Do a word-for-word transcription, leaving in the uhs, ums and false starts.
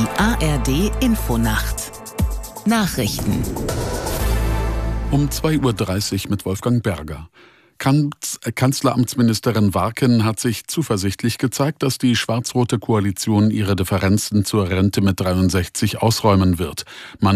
Die A R D Infonacht Nachrichten um zwei Uhr dreißig mit Wolfgang Berger. Kanz- Kanzleramtsministerin Warken hat sich zuversichtlich gezeigt, dass die schwarz-rote Koalition ihre Differenzen zur Rente mit dreiundsechzig ausräumen wird. Man